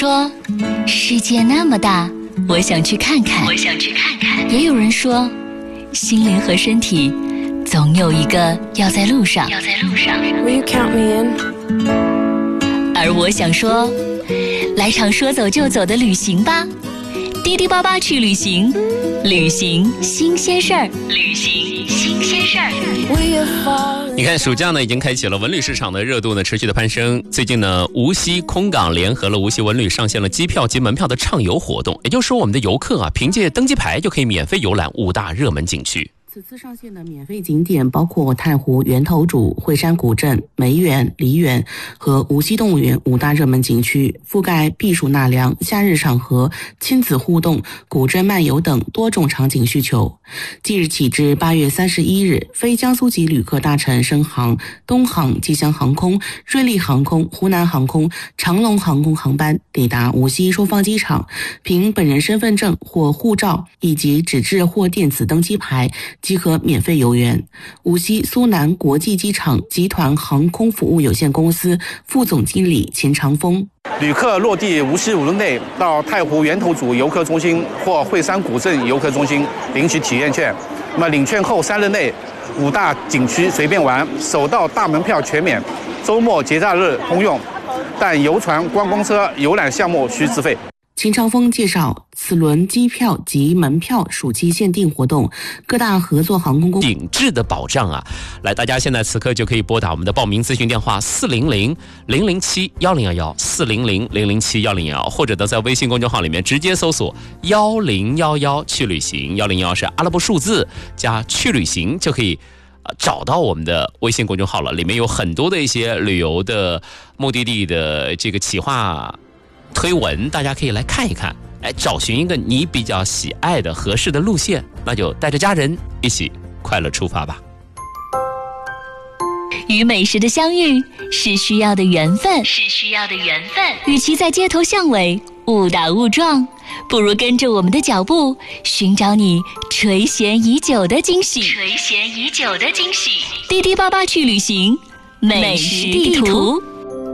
说世界那么大，我想去看看。也有人说，心灵和身体总有一个要在路上。 Will you count me in? 而我想说，来场说走就走的旅行吧。滴滴八八去旅行，旅行新鲜事儿。 你看，暑假呢已经开启了，文旅市场的热度呢持续的攀升。最近呢，无锡空港联合了无锡文旅上线了机票及门票的畅游活动，也就是说，我们的游客啊，凭借登机牌就可以免费游览5大热门景区。 此次上线的免费景点包括太湖源头渚、惠山古镇、梅园、梨园和无锡动物园5大热门景区，覆盖避暑纳凉、夏日赏荷、亲子互动、古镇漫游等多种场景需求。即日起至8月31日，非江苏籍旅客搭乘深航、东航、吉祥航空、瑞丽航空、湖南航空、长龙航空航班抵达无锡收放机场，凭本人身份证或护照以及纸质或电子登机牌即可免费游园。无锡苏南国际机场集团航空服务有限公司副总经理钱长峰： 旅客落地无锡5日内到太湖源头渚游客中心或惠山古镇游客中心领取体验券，那么领券后3日内5大景区随便玩，首到大门票全免，周末节假日通用，但游船、观光车游览项目需自费。 秦长峰介绍，此轮机票及门票暑期限定活动，各大合作航空公司品质的保障啊！来，大家现在此刻就可以拨打我们的报名咨询电话400-007-1011，400-007-1011，或者呢在微信公众号里面直接搜索1011去旅行，101是阿拉伯数字加去旅行，就可以找到我们的微信公众号了。里面有很多的一些旅游的目的地的这个企划推文，大家可以来看一看，找寻一个你比较喜爱的合适的路线，那就带着家人一起快乐出发吧。 与美食的相遇是需要的缘分，与其在街头巷尾误打误撞，不如跟着我们的脚步，寻找你垂涎已久的惊喜。滴滴八八去旅行，美食地图。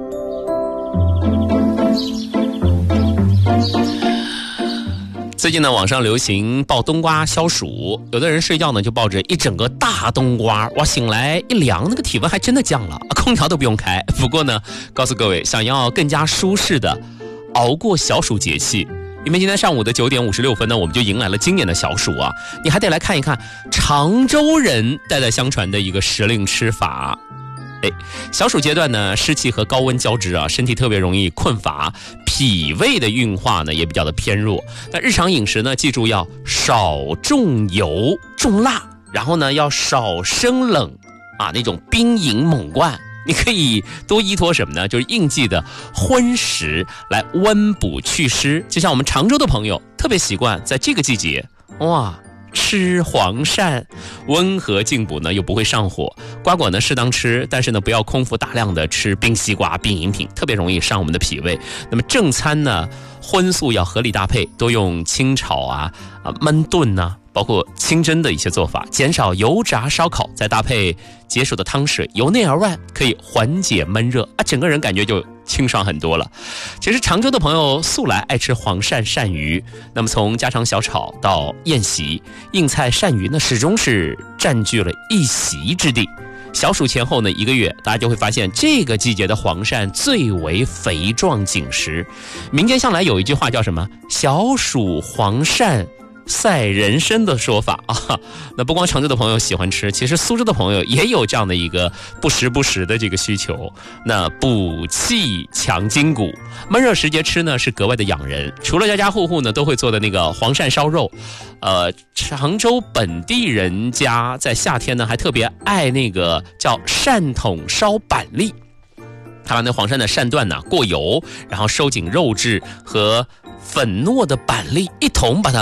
最近呢，网上流行抱冬瓜消暑，有的人睡觉呢就抱着一整个大冬瓜，哇，醒来一量，那个体温还真的降了，空调都不用开。不过呢，告诉各位，想要更加舒适的熬过小暑节气，因为今天上午的9点56分呢，我们就迎来了今年的小暑啊，你还得来看一看常州人代代相传的一个时令吃法。小暑阶段呢，湿气和高温交织啊，身体特别容易困乏，脾胃的运化呢也比较的偏弱。但日常饮食呢，记住要少重油重辣，然后呢要少生冷啊，那种冰饮猛灌。你可以多依托什么呢？就是应季的荤食来温补祛湿。就像我们常州的朋友特别习惯在这个季节，哇，吃黄鳝，温和进补呢又不会上火。瓜果呢适当吃，但是呢不要空腹大量的吃冰西瓜、冰饮品，特别容易伤我们的脾胃。那么正餐呢，荤素要合理搭配，多用清炒啊、焖炖啊，包括清蒸的一些做法，减少油炸烧烤，再搭配解暑的汤水，由内而外可以缓解闷热啊，整个人感觉就清爽很多了。其实常州的朋友素来爱吃黄鳝、鳝鱼，那么从家常小炒到宴席，硬菜鳝鱼呢始终是占据了一席之地。小暑前后呢1个月，大家就会发现这个季节的黄鳝最为肥壮紧实。民间向来有一句话叫什么？小暑黄鳝赛人参的说法啊。那不光常州的朋友喜欢吃，其实苏州的朋友也有这样的一个不时不食的这个需求。那补气强筋骨，闷热时节吃呢是格外的养人。除了家家户户呢都会做的那个黄鳝烧肉，常州本地人家在夏天呢还特别爱那个叫鳝筒烧板栗。他把那黄鳝的鳝段呢过油，然后收紧肉质和粉糯的板栗一同把它